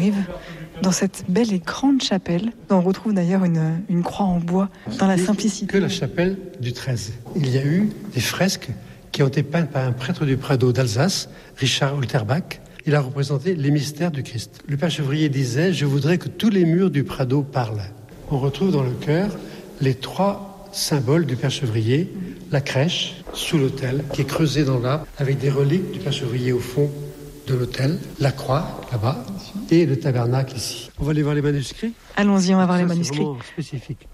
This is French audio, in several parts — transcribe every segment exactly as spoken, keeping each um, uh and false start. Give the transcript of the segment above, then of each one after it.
arrive dans cette belle et grande chapelle, dont on retrouve d'ailleurs une, une croix en bois, dans la simplicité. Que la chapelle du treize. Il y a eu des fresques qui ont été peintes par un prêtre du Prado d'Alsace, Richard Holterbach. Il a représenté les mystères du Christ. Le Père Chevrier disait « Je voudrais que tous les murs du Prado parlent ». On retrouve dans le chœur les trois symboles du Père Chevrier, la crèche sous l'autel qui est creusée dans l'arbre avec des reliques du Père Chevrier au fond de l'autel, la croix là-bas et le tabernacle ici. On va aller voir les manuscrits. Allons-y, on va voir Ça, les manuscrits. C'est vraiment spécifique.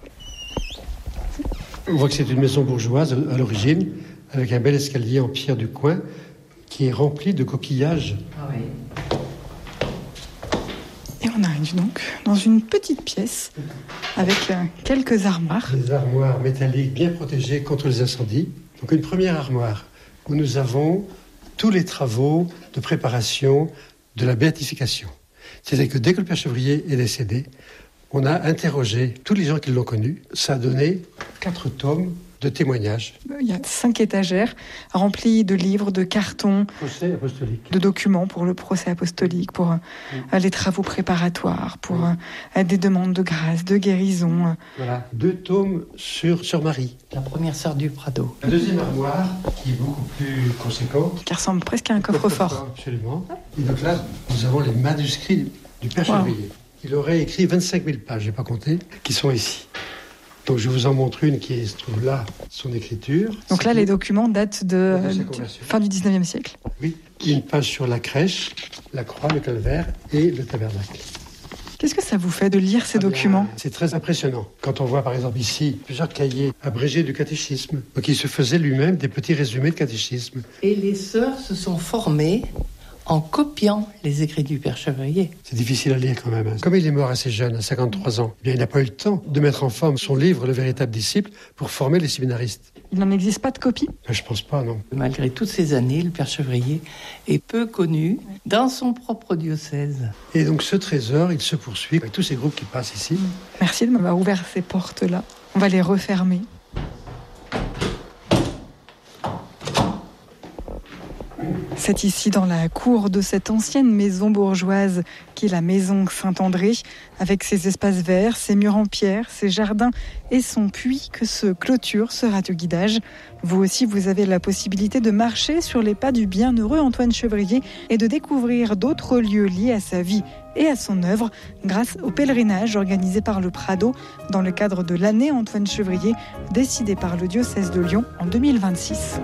On voit que c'est une maison bourgeoise à l'origine avec un bel escalier en pierre du coin qui est rempli de coquillages. Ah oui. Et on arrive donc dans une petite pièce avec euh, quelques armoires. Des armoires métalliques bien protégées contre les incendies. Donc une première armoire où nous avons tous les travaux de préparation de la béatification. C'est-à-dire que dès que le Père Chevrier est décédé, on a interrogé tous les gens qui l'ont connu. Ça a donné quatre tomes de témoignages. Il y a cinq étagères remplies de livres, de cartons, procès apostolique, de documents pour le procès apostolique, pour euh, les travaux préparatoires, pour euh, des demandes de grâce, de guérison. Voilà, deux tomes sur, sur Marie. La première sœur du Prado. La deuxième armoire, qui est beaucoup plus conséquente. Qui ressemble presque à un coffre-fort. Absolument. Et donc là, nous avons les manuscrits du Père wow. Chevrier. Il aurait écrit vingt-cinq mille pages, je n'ai pas compté, qui sont ici. Donc je vous en montre une qui se trouve là, son écriture. Donc là, les documents datent de, de du, fin du dix-neuvième siècle. Oui, une page sur la crèche, la croix, le calvaire et le tabernacle. Qu'est-ce que ça vous fait de lire ces ah bien, documents ? C'est très impressionnant. Quand on voit par exemple ici plusieurs cahiers abrégés du catéchisme. Donc il se faisait lui-même des petits résumés de catéchisme. Et les sœurs se sont formées en copiant les écrits du Père Chevrier. C'est difficile à lire quand même. Comme il est mort assez jeune, à cinquante-trois ans, eh bien, il n'a pas eu le temps de mettre en forme son livre, Le véritable disciple, pour former les séminaristes. Il n'en existe pas de copie ? Ben, je pense pas, non. Malgré toutes ces années, le Père Chevrier est peu connu dans son propre diocèse. Et donc ce trésor, il se poursuit avec tous ces groupes qui passent ici. Merci de m'avoir ouvert ces portes-là. On va les refermer. C'est ici dans la cour de cette ancienne maison bourgeoise qui est la maison Saint-André, avec ses espaces verts, ses murs en pierre, ses jardins et son puits que se clôture ce radioguidage. Vous aussi, vous avez la possibilité de marcher sur les pas du bienheureux Antoine Chevrier et de découvrir d'autres lieux liés à sa vie et à son œuvre grâce au pèlerinage organisé par le Prado dans le cadre de l'année Antoine Chevrier décidé par le diocèse de Lyon en deux mille vingt-six.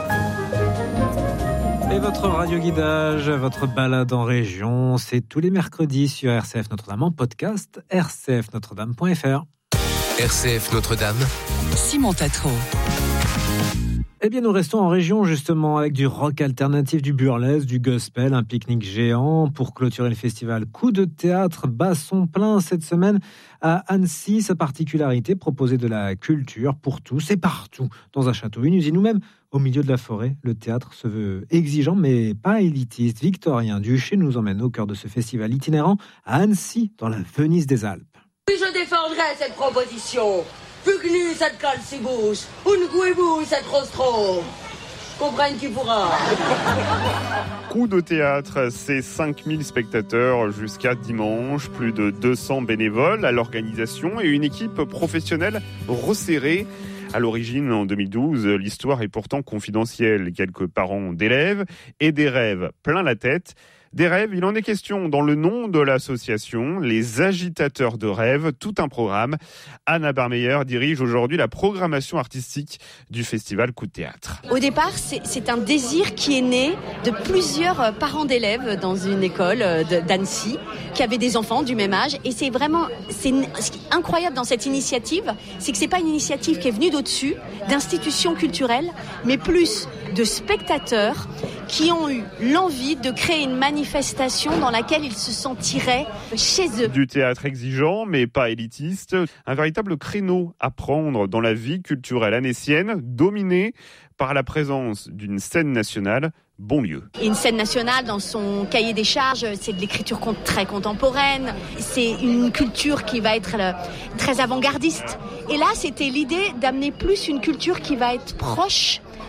Et votre radio-guidage, votre balade en région, c'est tous les mercredis sur R C F Notre-Dame en podcast, r c f notre dame point f r. R C F Notre-Dame, Simon Tatro. Eh bien, nous restons en région, justement, avec du rock alternatif, du burlesque, du gospel, un pique-nique géant pour clôturer le festival Coup de théâtre Basson plein cette semaine à Annecy. Sa particularité, proposer de la culture pour tous et partout, dans un château, une usine ou même au milieu de la forêt. Le théâtre se veut exigeant, mais pas élitiste. Victorien Duché nous emmène au cœur de ce festival itinérant à Annecy, dans la Venise des Alpes. Oui, je défendrai cette proposition. Fugnu, cette calcibouche, une gouibou, cette rostro. Comprenne qui pourra. Coup de théâtre, c'est cinq mille spectateurs jusqu'à dimanche, plus de deux cents bénévoles à l'organisation et une équipe professionnelle resserrée. À l'origine, en deux mille douze, l'histoire est pourtant confidentielle. Quelques parents d'élèves et des rêves plein la tête. Des rêves, il en est question dans le nom de l'association, les agitateurs de rêves, tout un programme. Anna Barmeyer dirige aujourd'hui la programmation artistique du festival Coup de théâtre. Au départ, c'est, c'est un désir qui est né de plusieurs parents d'élèves dans une école d'Annecy qui avaient des enfants du même âge. Et c'est vraiment, c'est ce qui est incroyable dans cette initiative, c'est que c'est pas une initiative qui est venue d'au-dessus, d'institutions culturelles, mais plus de spectateurs qui ont eu l'envie de créer une manifestation dans laquelle ils se sentiraient chez eux. Du théâtre exigeant, mais pas élitiste. Un véritable créneau à prendre dans la vie culturelle annécienne, dominée par la présence d'une scène nationale, Bonlieu. Une scène nationale, dans son cahier des charges, c'est de l'écriture très contemporaine. C'est une culture qui va être très avant-gardiste. Et là, c'était l'idée d'amener plus une culture qui va être proche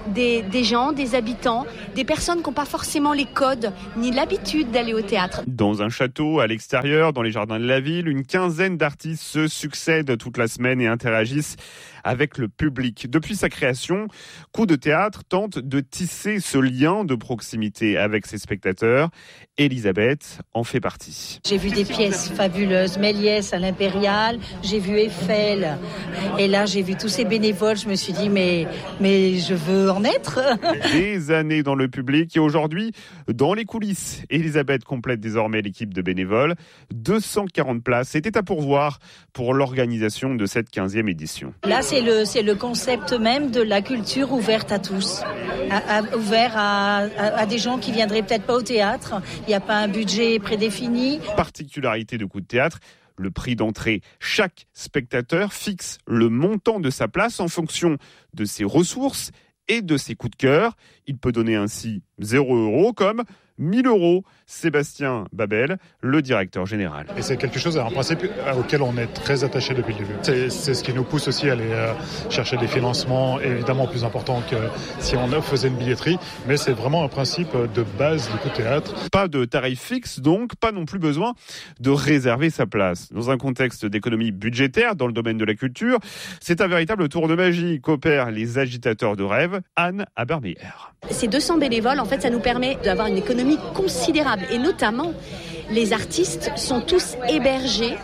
des, des gens, des habitants, des personnes qui n'ont pas forcément les codes ni l'habitude d'aller au théâtre. Dans un château, à l'extérieur, dans les jardins de la ville, une quinzaine d'artistes se succèdent toute la semaine et interagissent avec le public. Depuis sa création, Coup de théâtre tente de tisser ce lien de proximité avec ses spectateurs. Elisabeth en fait partie. J'ai vu des pièces fabuleuses, Méliès à l'Impérial, j'ai vu Eiffel, et là j'ai vu tous ces bénévoles, je me suis dit mais, mais je veux en être. Des années dans le public et aujourd'hui dans les coulisses. Elisabeth complète désormais l'équipe de bénévoles. deux cent quarante places étaient à pourvoir pour l'organisation de cette quinzième édition. Là c'est le, c'est le concept même de la culture ouverte à tous, à, à, ouvert à, à, à des gens qui viendraient peut-être pas au théâtre. Il n'y a pas un budget prédéfini. Particularité de Coup de théâtre, le prix d'entrée. Chaque spectateur fixe le montant de sa place en fonction de ses ressources et de ses coups de cœur. Il peut donner ainsi zéro euro comme mille euros. Sébastien Babel, le directeur général. Et c'est quelque chose, en principe, auquel on est très attaché depuis le début. C'est, c'est ce qui nous pousse aussi à aller euh, chercher des financements évidemment plus importants que si on faisait une billetterie, mais c'est vraiment un principe de base du coup de théâtre. Pas de tarif fixe donc, pas non plus besoin de réserver sa place. Dans un contexte d'économie budgétaire dans le domaine de la culture, c'est un véritable tour de magie qu'opèrent les agitateurs de rêve. Anne Habermeyer. Ces deux cents bénévoles, en fait, ça nous permet d'avoir une économie considérable. Et notamment, les artistes sont tous hébergés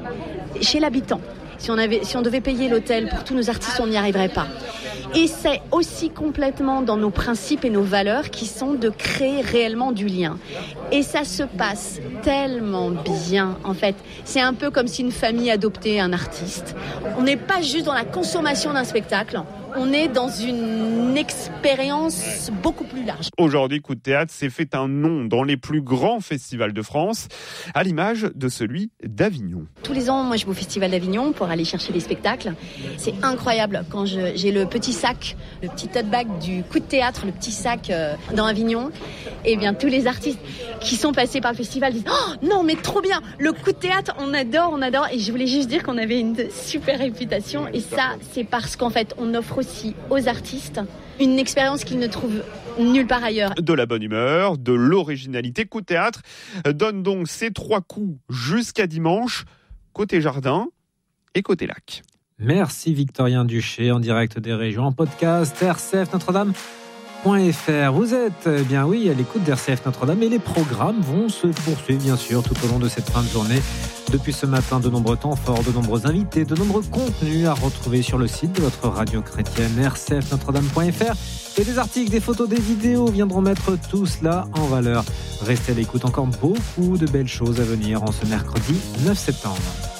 chez l'habitant. Si on, avait, si on devait payer l'hôtel pour tous nos artistes, on n'y arriverait pas. Et c'est aussi complètement dans nos principes et nos valeurs qui sont de créer réellement du lien. Et ça se passe tellement bien, en fait. C'est un peu comme si une famille adoptait un artiste. On n'est pas juste dans la consommation d'un spectacle. On est dans une expérience beaucoup plus large. Aujourd'hui, Coup de théâtre s'est fait un nom dans les plus grands festivals de France, à l'image de celui d'Avignon. Tous les ans, moi, je vais au Festival d'Avignon pour aller chercher des spectacles. C'est incroyable quand je, j'ai le petit sac, le petit tote bag du Coup de théâtre, le petit sac euh, dans Avignon. Et bien, tous les artistes qui sont passés par le festival disent « Oh non, mais trop bien, le Coup de théâtre, on adore, on adore ». Et je voulais juste dire qu'on avait une super réputation. Et ça, c'est parce qu'en fait, on offre aussi aux artistes une expérience qu'ils ne trouvent nulle part ailleurs. De la bonne humeur, de l'originalité. Coup de théâtre donne donc ces trois coups jusqu'à dimanche, côté jardin et côté lac. Merci Victorien Duché, en direct des régions, en podcast R C F Notre-Dame point F R. Vous êtes, eh bien oui, à l'écoute d'R C F Notre-Dame et les programmes vont se poursuivre bien sûr tout au long de cette fin de journée. Depuis ce matin, de nombreux temps forts, de nombreux invités, de nombreux contenus à retrouver sur le site de votre radio chrétienne R C F Notre-Dame point F R. Et des articles, des photos, des vidéos viendront mettre tout cela en valeur. Restez à l'écoute, encore beaucoup de belles choses à venir en ce mercredi neuf septembre.